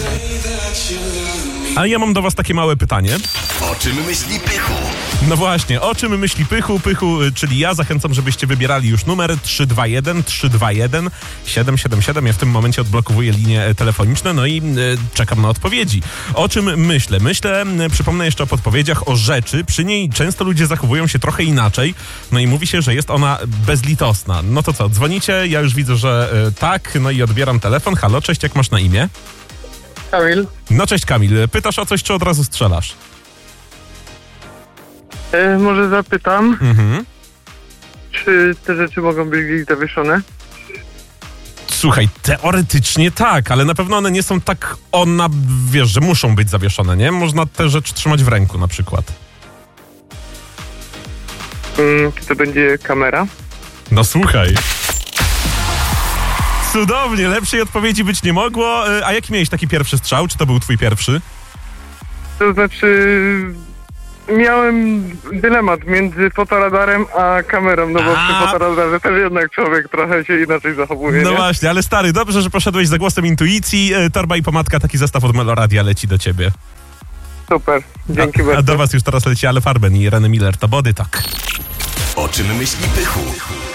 A ja mam do was takie małe pytanie. O czym myśli Pychu? No właśnie, o czym myśli Pychu? Pychu, czyli ja zachęcam, żebyście wybierali już numer 321-321-777. Ja w tym momencie odblokowuję linie telefoniczne, no i czekam na odpowiedzi. O czym myślę? Przypomnę jeszcze o podpowiedziach, o rzeczy. Przy niej często ludzie zachowują się trochę inaczej, no i mówi się, że jest ona bezlitosna. No to co, dzwonicie? Ja już widzę, że tak, no i odbieram telefon. Halo, cześć, jak masz na imię? Kamil, No cześć Kamil, pytasz o coś, czy od razu strzelasz? może zapytam, Mhm. czy te rzeczy mogą być gdzieś zawieszone? Słuchaj, teoretycznie tak, ale na pewno one nie są tak, wiesz, że muszą być zawieszone, nie? Można te rzeczy trzymać w ręku na przykład. Czy to będzie kamera? No słuchaj. Cudownie, lepszej odpowiedzi być nie mogło. A jaki miałeś taki pierwszy strzał? Czy to był twój pierwszy? To znaczy, miałem dylemat między fotoradarem a kamerą, no bo przy fotoradarze też jednak człowiek trochę się inaczej zachowuje, No nie? właśnie, ale stary, dobrze, że poszedłeś za głosem intuicji. Torba i pomadka, taki zestaw od Meloradia leci do ciebie. Super, dzięki A bardzo. do was już teraz leci Ale Farben i René Miller. To Body Talk. O czym myśli Pychu?